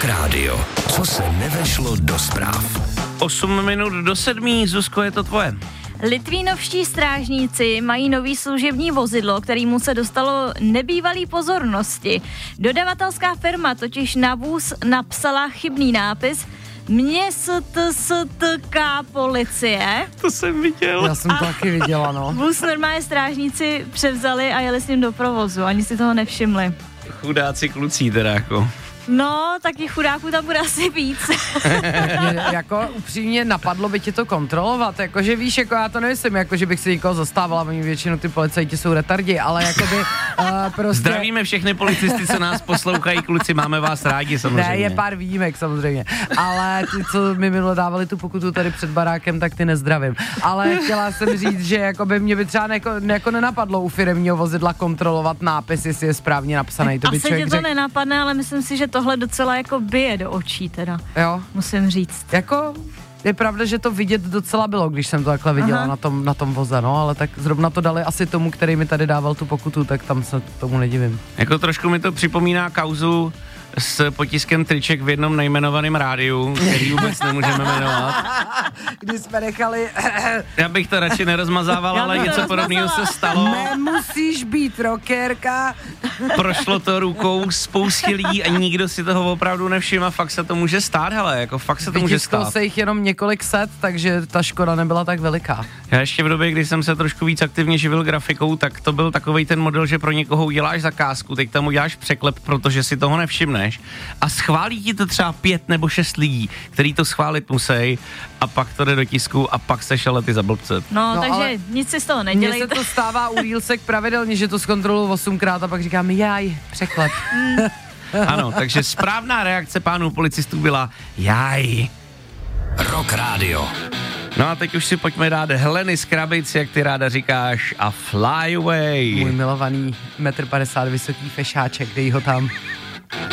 Radio. Co se nevešlo do zpráv? 8 minut do 7, Zuzko, je to tvoje. Litvínovští strážníci mají nový služební vozidlo, kterému se dostalo nebývalý pozornosti. Dodavatelská firma totiž na vůz napsala chybný nápis MSTSTK policie. To jsem viděl. Já jsem to taky viděla, no. Vůz normálně strážníci převzali a jeli s ním do provozu, ani si toho nevšimli. Chudáci kluci teda jako. No, taky chudáků tam bude asi víc. Mě, jako upřímně napadlo by tě to kontrolovat, jakože víš, jako já to nemyslím, jakože bych si někoho zastávala, oni většinou ty policajti jsou retardi, ale jakoby prostě... Zdravíme všechny policisty, co nás poslouchají, kluci, máme vás rádi samozřejmě. Ne, je pár výjimek samozřejmě, ale ty, co mi minule dávali tu pokutu tady před barákem, tak ty nezdravím. Ale chtěla jsem říct, že jakoby mě by třeba jako nenapadlo u firemního vozidla kontrolovat nápis, jestli je správně napsaný. To by asi tě to nenapadne, ale myslím si, že tohle docela jako bije do očí teda. Jo. Musím říct. Jako je pravda, že to vidět docela bylo, když jsem to takhle viděla na tom voze, no, ale tak zrovna to dali asi tomu, který mi tady dával tu pokutu, tak tam se tomu nedivím. Jako trošku mi to připomíná kauzu s potiskem triček v jednom nejmenovaném rádiu, který vůbec nemůžeme jmenovat. Když jsme nechali... Já bych to radši nerozmazával, ale něco podobného se stalo. Nemusíš být rockerka. Prošlo to rukou spoustě lidí a nikdo si toho opravdu nevšiml a fakt se to může stát, hele, jako fakt se to může stát. Se jich jenom několik set, takže ta škoda nebyla tak veliká. Já ještě v době, kdy jsem se trošku víc aktivně živil grafikou, tak to byl takovej ten model, že pro někoho uděláš zakázku, teď tam uděláš překlep, protože si toho nevšimneš a schválí ti to třeba 5 nebo 6 lidí, který to schválit musí a pak to jde do tisku a pak seš ale ty za blbce. No takže nic si z toho nedělejte. Mně se to stává u Reelsek pravidelně, že to zkontroluji 8krát a pak říkám jaj, překlep. Ano, takže správná reakce pánů policistů byla jaj. Rock Radio. No a teď už si pojďme dát Heleny z Krabic, jak ty ráda říkáš, a Fly Away. Můj milovaný 1,50 m vysoký fešáček, dej ho tam.